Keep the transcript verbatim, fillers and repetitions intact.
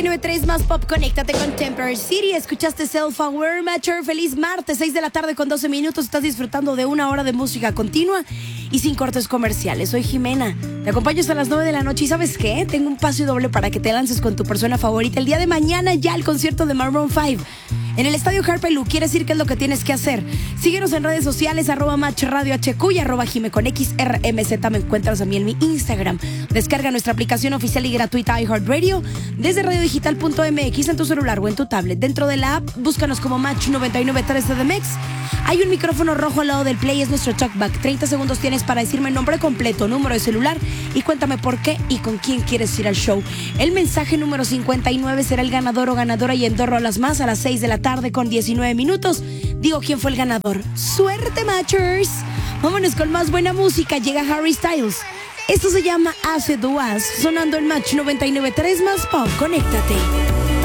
y nueve tres más pop, conéctate con Temper City. Escuchaste Self Aware Matcher. Feliz martes, seis de la tarde con doce minutos. Estás disfrutando de una hora de música continua y sin cortes comerciales. Soy Jimena, te acompaño hasta las nueve de la noche. ¿Y sabes qué? Tengo un pase doble para que te lances con tu persona favorita. El día de mañana ya el concierto de Maroon cinco en el Estadio Harpelú. ¿Quieres decir qué es lo que tienes que hacer? Síguenos en redes sociales, arroba Match Radio H Q y arroba Jime con X R M Z. Me encuentras a mí en mi Instagram. Descarga nuestra aplicación oficial y gratuita iHeartRadio desde radiodigital punto m x en tu celular o en tu tablet. Dentro de la app, búscanos como Match noventa y nueve tres C D M X. Hay un micrófono rojo al lado del play, es nuestro talkback. treinta segundos tienes para decirme nombre completo, número de celular y cuéntame por qué y con quién quieres ir al show. El mensaje número cincuenta y nueve será el ganador o ganadora y en dos rolas más a las seis de la tarde con diecinueve minutos. Digo quién fue el ganador. ¡Suerte, Matchers! Vámonos con más buena música. Llega Harry Styles. Esto se llama As It Was, sonando en Match noventa y nueve tres más pop. Conéctate.